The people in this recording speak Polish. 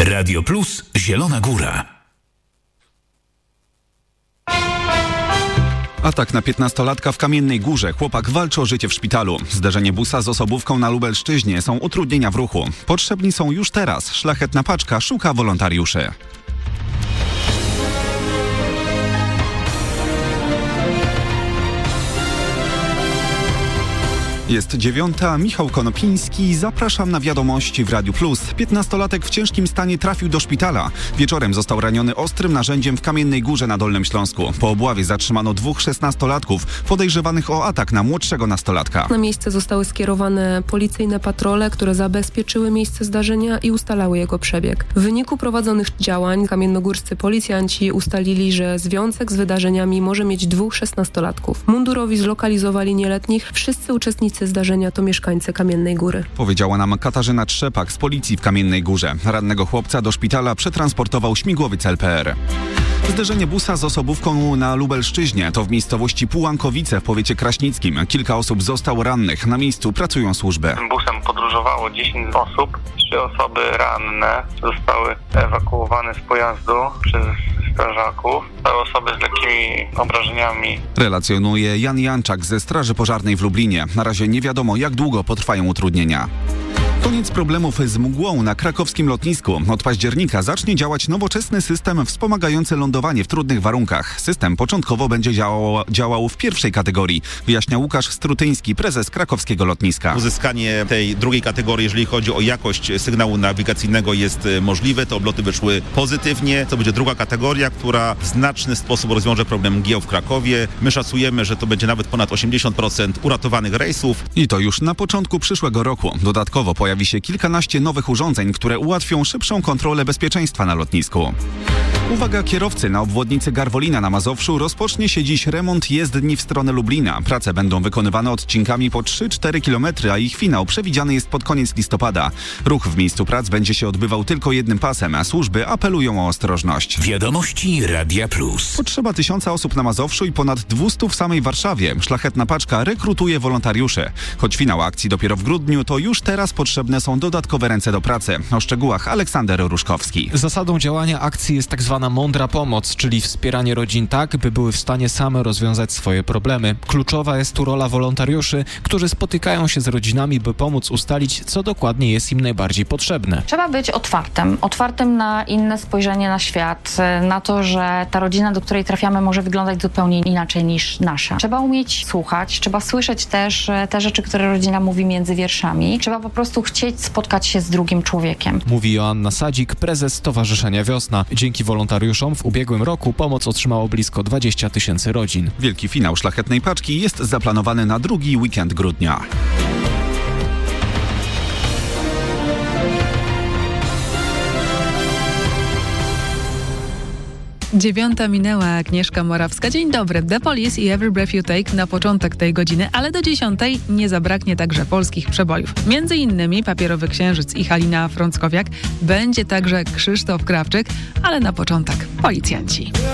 Radio Plus Zielona Góra. Atak na 15-latka w Kamiennej Górze. Chłopak walczy o życie w szpitalu. Zderzenie busa z osobówką na Lubelszczyźnie. Są utrudnienia w ruchu. Potrzebni są już teraz. Szlachetna Paczka szuka wolontariuszy. Jest 9:00, Michał Konopiński, zapraszam na wiadomości w Radiu Plus. 15-latek w ciężkim stanie trafił do szpitala. Wieczorem został raniony ostrym narzędziem w Kamiennej Górze na Dolnym Śląsku. Po obławie zatrzymano 2 16-latków podejrzewanych o atak na młodszego nastolatka. Na miejsce zostały skierowane policyjne patrole, które zabezpieczyły miejsce zdarzenia i ustalały jego przebieg. W wyniku prowadzonych działań kamiennogórscy policjanci ustalili, że związek z wydarzeniami może mieć 2 16-latków. Mundurowi zlokalizowali nieletnich. Wszyscy uczestnicy zdarzenia to mieszkańcy Kamiennej Góry. Powiedziała nam Katarzyna Trzepak z policji w Kamiennej Górze. Rannego chłopca do szpitala przetransportował śmigłowiec LPR. Zderzenie busa z osobówką na Lubelszczyźnie to w miejscowości Pułankowice w powiecie kraśnickim. Kilka osób zostało rannych. Na miejscu pracują służby. Tym busem podróżowało 10 osób. 3 osoby ranne zostały ewakuowane z pojazdu przez strażaków. Osoby z lekkimi obrażeniami. Relacjonuje Jan Janczak ze Straży Pożarnej w Lublinie. Na razie nie wiadomo, jak długo potrwają utrudnienia. Koniec problemów z mgłą na krakowskim lotnisku. Od października zacznie działać nowoczesny system wspomagający lądowanie w trudnych warunkach. System początkowo będzie działał w pierwszej kategorii, wyjaśnia Łukasz Strutyński, prezes krakowskiego lotniska. Uzyskanie tej drugiej kategorii, jeżeli chodzi o jakość sygnału nawigacyjnego, jest możliwe. Te obloty wyszły pozytywnie. To będzie druga kategoria, która w znaczny sposób rozwiąże problem mgieł w Krakowie. My szacujemy, że to będzie nawet ponad 80% uratowanych rejsów. I to już na początku przyszłego roku. Dodatkowo pojawi się kilkanaście nowych urządzeń, które ułatwią szybszą kontrolę bezpieczeństwa na lotnisku. Uwaga kierowcy, na obwodnicy Garwolina na Mazowszu rozpocznie się dziś remont jezdni w stronę Lublina. Prace będą wykonywane odcinkami po 3-4 km, a ich finał przewidziany jest pod koniec listopada. Ruch w miejscu prac będzie się odbywał tylko jednym pasem, a służby apelują o ostrożność. Wiadomości Radia Plus. Potrzeba 1000 osób na Mazowszu i ponad 200 w samej Warszawie. Szlachetna Paczka rekrutuje wolontariuszy. Choć finał akcji dopiero w grudniu, to już teraz potrzebne są dodatkowe ręce do pracy. O szczegółach Aleksander Ruszkowski. Zasadą działania akcji jest tak zwana mądra pomoc, czyli wspieranie rodzin tak, by były w stanie same rozwiązać swoje problemy. Kluczowa jest tu rola wolontariuszy, którzy spotykają się z rodzinami, by pomóc ustalić, co dokładnie jest im najbardziej potrzebne. Trzeba być otwartym na inne spojrzenie na świat, na to, że ta rodzina, do której trafiamy, może wyglądać zupełnie inaczej niż nasza. Trzeba umieć słuchać, trzeba słyszeć też te rzeczy, które rodzina mówi między wierszami. Trzeba po prostu chcieć spotkać się z drugim człowiekiem. Mówi Joanna Sadzik, prezes Stowarzyszenia Wiosna. Dzięki wolontariuszom w ubiegłym roku pomoc otrzymało blisko 20 000 rodzin. Wielki finał Szlachetnej Paczki jest zaplanowany na drugi weekend grudnia. Dziewiąta minęła, Agnieszka Morawska. Dzień dobry. The Police i Every Breath You Take na początek tej godziny, ale do 10 nie zabraknie także polskich przebojów. Między innymi Papierowy Księżyc i Halina Frąckowiak. Będzie także Krzysztof Krawczyk, ale na początek policjanci.